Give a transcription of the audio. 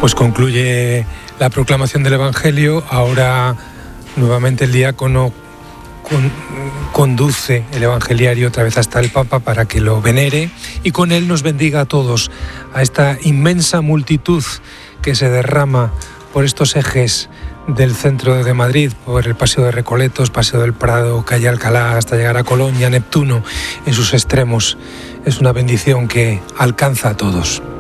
Pues concluye la proclamación del Evangelio. Ahora nuevamente el diácono conduce el evangeliario otra vez hasta el Papa para que lo venere y con él nos bendiga a todos, a esta inmensa multitud que se derrama por estos ejes del centro de Madrid, por el Paseo de Recoletos, Paseo del Prado, calle Alcalá, hasta llegar a Colón y a Neptuno en sus extremos. Es una bendición que alcanza a todos.